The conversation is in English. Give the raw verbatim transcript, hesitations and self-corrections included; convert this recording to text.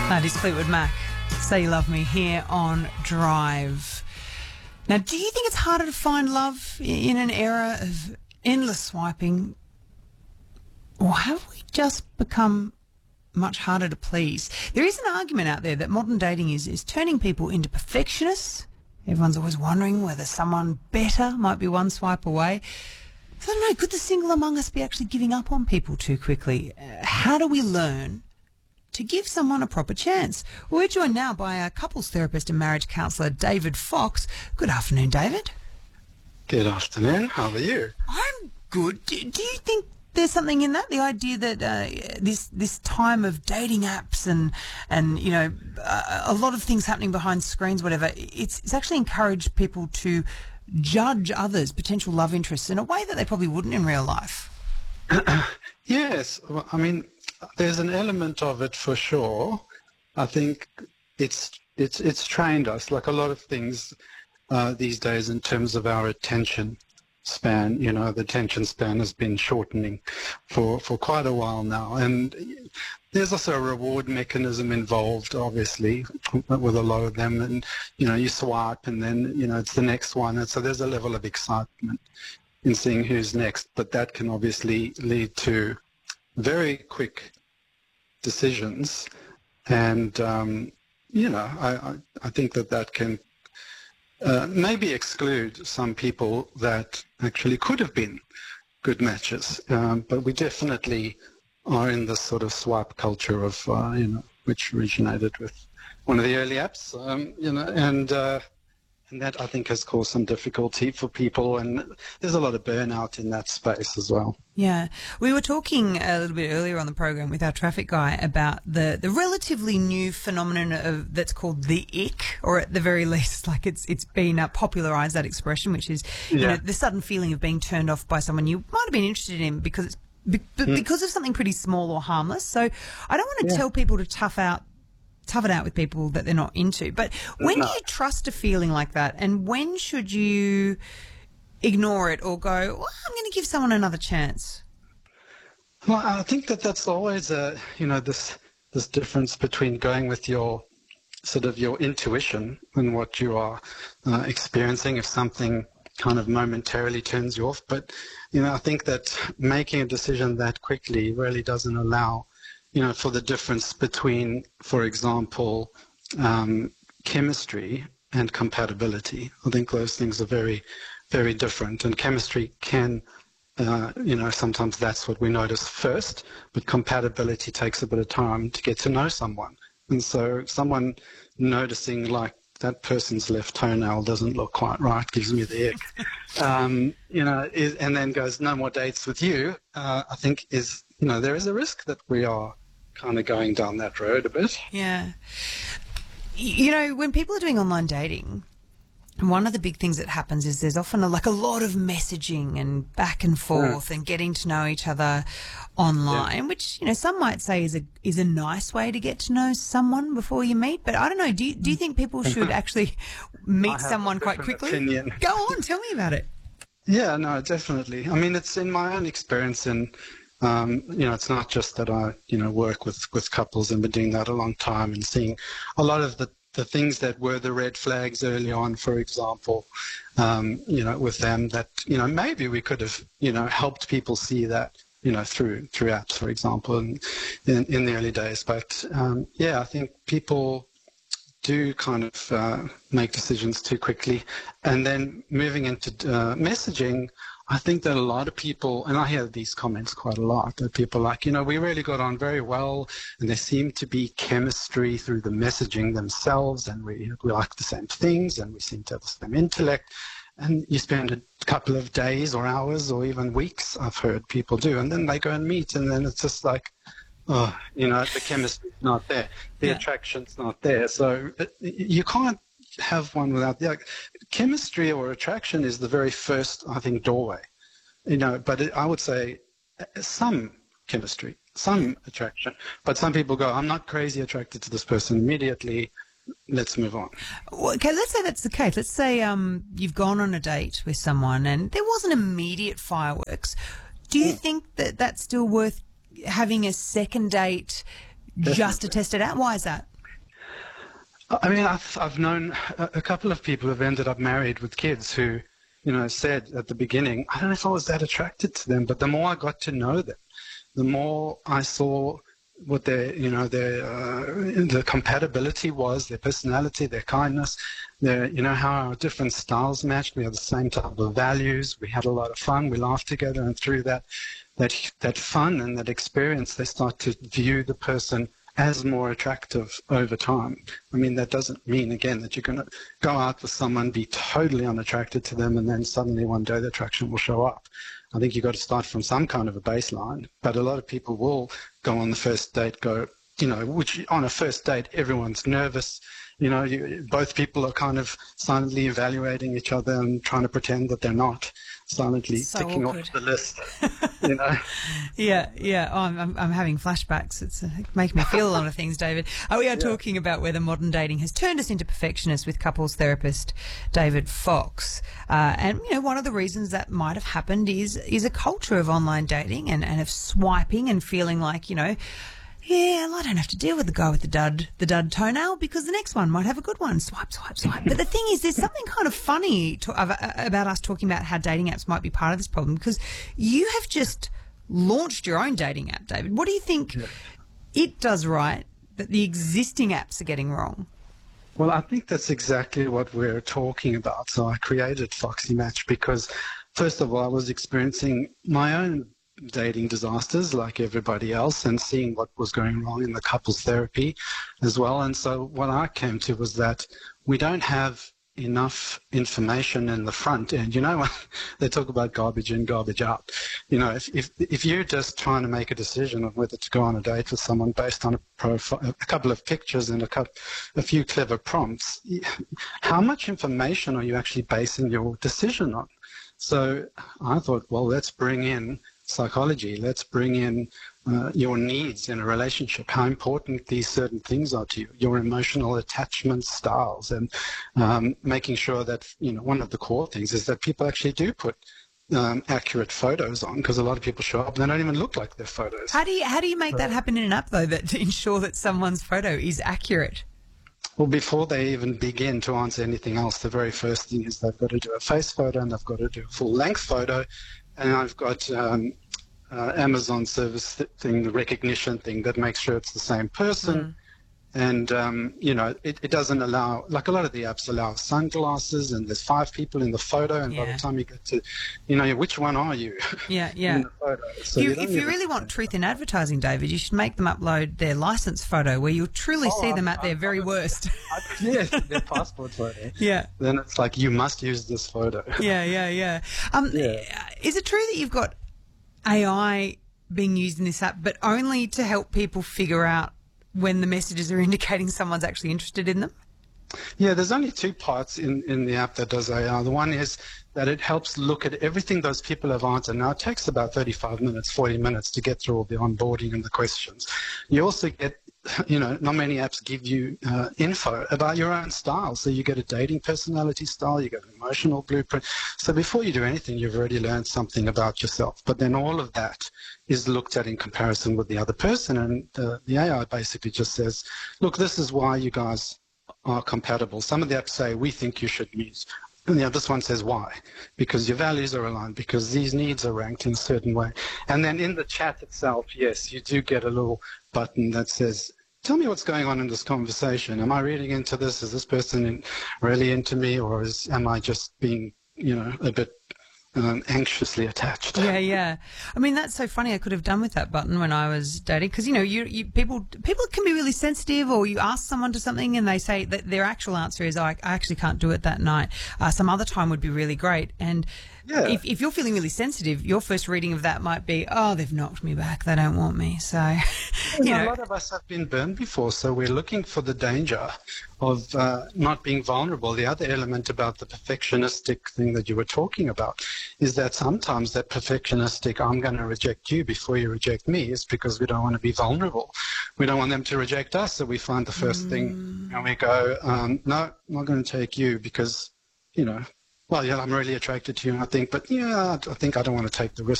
That is Fleetwood Mac. Say You Love Me here on Drive. Now, do you think it's harder to find love in an era of endless swiping? Or have we just become much harder to please? There is an argument out there that modern dating is, is turning people into perfectionists. Everyone's always wondering whether someone better might be one swipe away. So I don't know, could the single among us be actually giving up on people too quickly? Uh, how do we learn to give someone a proper chance? Well, we're joined now by a couples therapist and marriage counsellor, David Fox. Good afternoon, David. Good afternoon. How are you? I'm good. Do, do you think there's something in that? The idea that uh, this this time of dating apps and, and you know, uh, a lot of things happening behind screens, whatever, it's, it's actually encouraged people to judge others' potential love interests in a way that they probably wouldn't in real life. Yes. Well, I mean, there's an element of it for sure. I think it's it's it's trained us, like a lot of things uh, these days, in terms of our attention span. You know, the attention span has been shortening for, for quite a while now. And there's also a reward mechanism involved, obviously, with a lot of them. And, you know, you swipe and then, you know, it's the next one. And so there's a level of excitement in seeing who's next. But that can obviously lead to very quick decisions. And, um, you know, I, I, I think that that can Uh, maybe exclude some people that actually could have been good matches, um, but we definitely are in this sort of swipe culture of, uh, you know, which originated with one of the early apps, um, you know, and uh, and that I think has caused some difficulty for people, and there's a lot of burnout in that space as well. Yeah. We were talking a little bit earlier on the program with our traffic guy about the, the relatively new phenomenon of that's called the ick, or at the very least, like it's it's been uh, popularised, that expression, which is, you Yeah. know, the sudden feeling of being turned off by someone you might have been interested in because it's be, Mm. because of something pretty small or harmless. So I don't want to Yeah. tell people to tough out tough it out with people that they're not into. But when No. do you trust a feeling like that, and when should you ignore it or go, well, I'm going to give someone another chance? Well, I think that that's always a, you know, this this difference between going with your sort of your intuition and what you are uh, experiencing if something kind of momentarily turns you off. But, you know, I think that making a decision that quickly really doesn't allow, you know, for the difference between, for example, um, chemistry and compatibility. I think those things are very, very different. And chemistry can, uh, you know, sometimes that's what we notice first, but compatibility takes a bit of time to get to know someone. And so someone noticing like that person's left toenail doesn't look quite right gives me the ick, um, you know, is, and then goes, no more dates with you, uh, I think is, you know, there is a risk that we are kind of going down that road a bit. Yeah. You know, when people are doing online dating, one of the big things that happens is there's often a, like a lot of messaging and back and forth and getting to know each other online, Yeah. which, you know, some might say is a is a nice way to get to know someone before you meet. But I don't know. Do you, do you think people should actually meet I have someone a quite different quickly? opinion. Go on, tell me about it. Yeah, no, definitely. I mean, it's in my own experience, and um, you know, it's not just that I, you know, work with, with couples and been doing that a long time and seeing a lot of the, the things that were the red flags early on, for example, um, you know, with them that, you know, maybe we could have, you know, helped people see that, you know, through through apps, for example, and in, in the early days. But um, yeah, I think people do kind of uh, make decisions too quickly. And then moving into uh, messaging, I think that a lot of people, and I hear these comments quite a lot, that people are like, you know, we really got on very well, and there seemed to be chemistry through the messaging themselves, and we, we like the same things, and we seem to have the same intellect. And you spend a couple of days or hours or even weeks, I've heard people do, and then they go and meet, and then it's just like, oh, you know, the chemistry's not there, the Yeah. attraction's not there. So it, you can't have one without the, like, chemistry or attraction is the very first, I think, doorway, you know, but it, I would say uh, some chemistry, some attraction, but some people go, I'm not crazy attracted to this person immediately, let's move on. Well, okay, let's say that's the case. Let's say um, you've gone on a date with someone and there wasn't immediate fireworks. Do you Mm. think that that's still worth having a second date Definitely. just to test it out? Why is that? I mean, I've, I've known a, a couple of people who've ended up married with kids who, you know, said at the beginning, I don't know if I was that attracted to them, but the more I got to know them, the more I saw what their, you know, their uh, the compatibility was, their personality, their kindness, their, you know, how our different styles matched. We had the same type of values. We had a lot of fun. We laughed together, and through that, that that fun and that experience, they start to view the person as more attractive over time. I mean, that doesn't mean, again, that you're going to go out with someone, be totally unattracted to them, and then suddenly one day the attraction will show up. I think you've got to start from some kind of a baseline. But a lot of people will go on the first date, go, you know, which on a first date, everyone's nervous. You know, you, both people are kind of silently evaluating each other and trying to pretend that they're not, silently So ticking awkward. off the list, you know. Yeah, yeah. Oh, I'm, I'm, I'm having flashbacks. It's uh, making me feel a lot of things, David. Oh, we are Yeah. talking about whether modern dating has turned us into perfectionists with couples therapist David Fox. Uh, and, you know, one of the reasons that might have happened is is a culture of online dating and, and of swiping and feeling like, you know, yeah, well, I don't have to deal with the guy with the dud, the dud toenail because the next one might have a good one. Swipe, swipe, swipe. But the thing is, there's something kind of funny to, uh, about us talking about how dating apps might be part of this problem because you have just launched your own dating app, David. What do you think Yeah. it does right that the existing apps are getting wrong? Well, I think that's exactly what we're talking about. So I created Foxy Match because, first of all, I was experiencing my own dating disasters like everybody else and seeing what was going wrong in the couples therapy as well. And so what I came to was that we don't have enough information in the front end. You know, they talk about garbage in, garbage out. You know, if, if if you're just trying to make a decision of whether to go on a date with someone based on a profile, a couple of pictures and a, couple, a few clever prompts, how much information are you actually basing your decision on? So I thought, well, let's bring in psychology. Let's bring in uh, your needs in a relationship, how important these certain things are to you, your emotional attachment styles, and um, making sure that, you know, one of the core things is that people actually do put um, accurate photos on, because a lot of people show up and they don't even look like their photos. How do you how do you make that happen in an app though, that to ensure that someone's photo is accurate? Well, before they even begin to answer anything else, the very first thing is they've got to do a face photo and they've got to do a full-length photo. And I've got um, uh, Amazon service th- thing, the recognition thing that makes sure it's the same person. Mm. And, um, you know, it, it doesn't allow, like a lot of the apps allow sunglasses and there's five people in the photo. And by Yeah. the time you get to, you know, which one are you Yeah, yeah. in the photo? So You, you don't if you even- really want truth in advertising, David, you should make them upload their license photo where you'll truly Oh, see them I've- at their I've- very I've- worst. yeah, their passport photo. Yeah. Then it's like, you must use this photo. Yeah, yeah, yeah. Um, Yeah. Is it true that you've got A I being used in this app, but only to help people figure out when the messages are indicating someone's actually interested in them? Yeah, there's only two parts in, in the app that does A I. The one is that it helps look at everything those people have answered. Now, it takes about thirty-five minutes, forty minutes to get through all the onboarding and the questions. You also get, you know, not many apps give you uh, info about your own style. So you get a dating personality style, you get an emotional blueprint. So before you do anything, you've already learned something about yourself. But then all of that is looked at in comparison with the other person. And uh, the A I basically just says, look, this is why you guys are compatible. Some of the apps say, we think you should meet. And the other one says, why? Because your values are aligned, because these needs are ranked in a certain way. And then in the chat itself, yes, you do get a little button that says, tell me what's going on in this conversation. Am I reading into this? Is this person in, really into me? Or is, am I just being, you know, a bit um, anxiously attached? Yeah, yeah. I mean, that's so funny. I could have done with that button when I was dating because, you know, you, you people people can be really sensitive, or you ask someone to something and they say that their actual answer is, oh, I, I actually can't do it that night. Uh, some other time would be really great. And Yeah. if, if you're feeling really sensitive, your first reading of that might be, oh, they've knocked me back. They don't want me. So, you You know, a know. lot of us have been burned before, so we're looking for the danger of uh, not being vulnerable. The other element about the perfectionistic thing that you were talking about is that sometimes that perfectionistic, I'm going to reject you before you reject me, is because we don't want to be vulnerable. We don't want them to reject us, so we find the first Mm. thing and we go, um, no, I'm not going to take you because, you know, well, yeah, I'm really attracted to you, I think, but yeah, I think I don't want to take the risk.